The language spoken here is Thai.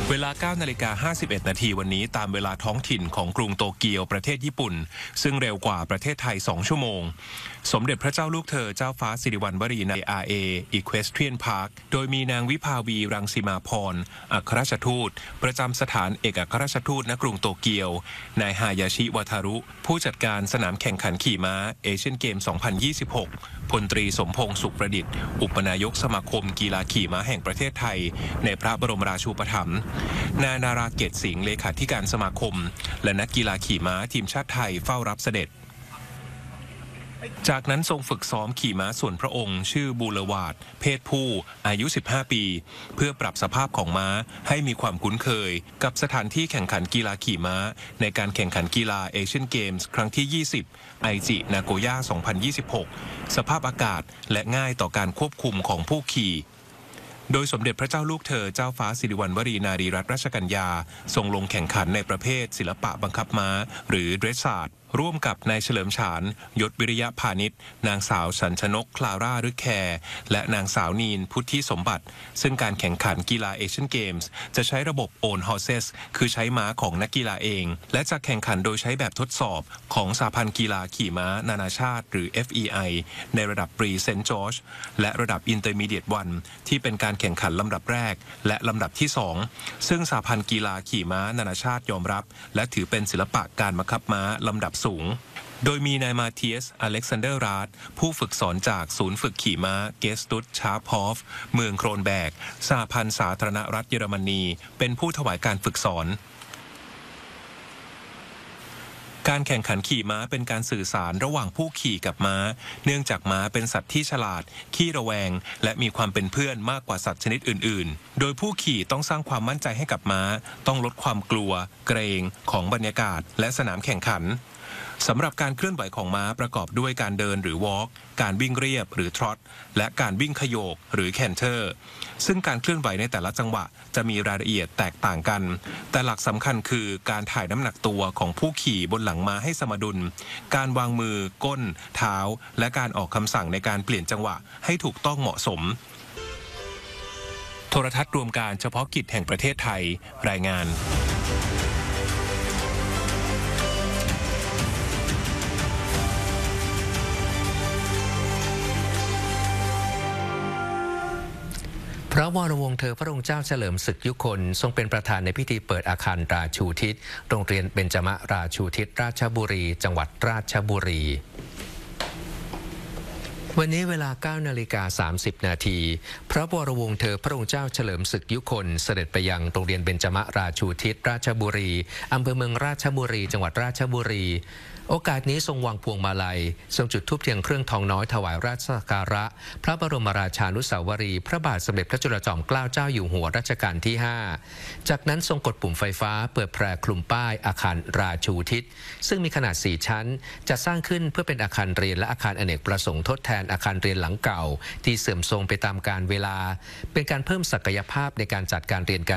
เวลา 9:51 นาทีวันนี้ตามเวลาท้องถิ่นของกรุงโตเกียวประเทศญี่ปุ่นซึ่งเร็วกว่าประเทศไทย2 ชั่วโมงสมเด็จพระเจ้าลูกเธอเจ้าฟ้าสิริวัณวรีใน RA Equestrian Park โดยมีนางวิภาวีรังสีมาพรอัครราชทูตประจำสถานเอกอัครราชทูตณกรุงโตเกียวนายฮายาชิวาทารุผู้จัดการสนามแข่งขันขี่ม้าเอเชียนเกม 2026 พลตรีสมพงษ์สุขประดิษฐ์อุปนายกสมาคมกีฬาขี่ม้าแห่งประเทศไทยในพระบรมราชูปถัมภ์นายนาราเกตสิงห์เลขาธิการสมาคมและนักกีฬาขี่ม้าทีมชาติไทยเฝ้ารับเสด็จจากนั้นทรงฝึกซ้อมขี่ม้าส่วนพระองค์ชื่อบูเลวาร์ดเพศผู้อายุ15 ปีเพื่อปรับสภาพของม้าให้มีความคุ้นเคยกับสถานที่แข่งขันกีฬาขี่ม้าในการแข่งขันกีฬาเอเชียนเกมส์ครั้งที่ 20 ไอจินาโกย่า 2026 สภาพอากาศและง่ายต่อการควบคุมของผู้ขี่โดยสมเด็จพระเจ้าลูกเธอเจ้าฟ้าสิริวัณวรีนารีรัตนราชกัญญาทรงลงแข่งขันในประเภทศิลปะบังคับม้าหรือเดรสซาร์ดร่วมกับนายเฉลิมฉานยศวิริยะพาณิชย์นางสาวสัญชนกคลาร่าฤแคร์และนางสาวนีนพุทธิสมบัติซึ่งการแข่งขันกีฬาเอเชียนเกมส์จะใช้ระบบ Own Horses คือใช้ม้าของนักกีฬาเองและจะแข่งขันโดยใช้แบบทดสอบของสหพันธ์กีฬาขี่ม้านานาชาติหรือ FEI ในระดับ Pre St. George และระดับ Intermediate 1ที่เป็นการแข่งขันลำดับแรกและลำดับที่2ซึ่งสหพันธ์กีฬาขี่ม้านานาชาติยอมรับและถือเป็นศิลปะการบังคับม้าลำดับสูงโดยมีนายมาเทียสอเล็กซานเดอร์ราดผู้ฝึกสอนจากศูนย์ฝึกขี่ม้าเกสตุตชาร์พอฟเมืองโครนแบกสหพันธ์สาธารณรัฐเยอรมนีเป็นผู้ถวายการฝึกสอนการแข่งขันขี่ม้าเป็นการสื่อสารระหว่างผู้ขี่กับม้าเนื่องจากม้าเป็นสัตว์ที่ฉลาดขี้ระแวงและมีความเป็นเพื่อนมากกว่าสัตว์ชนิดอื่นๆโดยผู้ขี่ต้องสร้างความมั่นใจให้กับม้าต้องลดความกลัวเกรงของบรรยากาศและสนามแข่งขันสำหรับการเคลื่อนไหวของม้าประกอบด้วยการเดินหรือวอล์กการวิ่งเรียบหรือทรอตและการวิ่งขโยกหรือแคนเทอร์ซึ่งการเคลื่อนไหวในแต่ละจังหวะจะมีรายละเอียดแตกต่างกันแต่หลักสำคัญคือการถ่ายน้ำหนักตัวของผู้ขี่บนหลังม้าให้สมดุลการวางมือก้นเท้าและการออกคำสั่งในการเปลี่ยนจังหวะให้ถูกต้องเหมาะสมโทรทัศน์รวมการเฉพาะกิจแห่งประเทศไทยรายงานพระวรวงศ์เธอพระองค์เจ้าเฉลิมศึกยุคนทรงเป็นประธานในพิธีเปิดอาคารราชูทิศโรงเรียนเบญจมราชูทิศราชบุรีจังหวัดราชบุรีวันนี้เวลา 9:30 นาทีพระวรวงศ์เธอพระองค์เจ้าเฉลิมศึกยุคนเสด็จไปยังโรงเรียนเบญจมราชูทิศราชบุรีอำเภอเมืองราชบุรีจังหวัดราชบุรีโอกาสนี้ทรงวางพวงมาลัยทรงจุดธูปเทียนเครื่องทองน้อยถวายราชสักการะพระบรมราชานุสาวรีย์พระบาทสมเด็จพระจุลจอมเกล้าเจ้าอยู่หัวรัชกาลที่ 5จากนั้นทรงกดปุ่มไฟฟ้าเปิดแพร่คลุมป้ายอาคารราชูทิศซึ่งมีขนาด4ชั้นจะสร้างขึ้นเพื่อเป็นอาคารเรียนและอาคารอเนกประสงค์ทดแทนอาคารเรียนหลังเก่าที่เสื่อมทรงไปตามกาลเวลาเป็นการเพิ่มศักยภาพในการจัดการเรียนการ